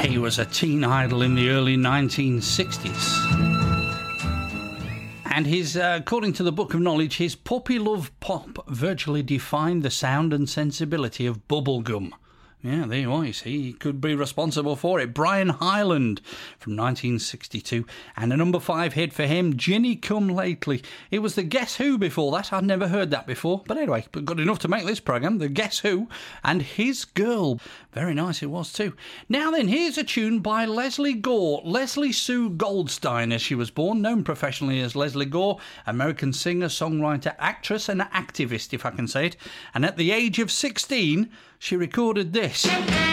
He was a teen idol in the early 1960s. And according to the Book of Knowledge, his puppy love pop virtually defined the sound and sensibility of bubblegum. Yeah, there you are, you see. He could be responsible for it. Brian Hyland from 1962. And a number 5 hit for him, Ginny Come Lately. It was the Guess Who before that. I'd never heard that before. But anyway, good enough to make this programme. The Guess Who and His Girl. Very nice it was too. Now then, here's a tune by Leslie Gore. Leslie Sue Goldstein, as she was born, known professionally as Leslie Gore. American singer, songwriter, actress and activist, if I can say it. And at the age of 16... she recorded this.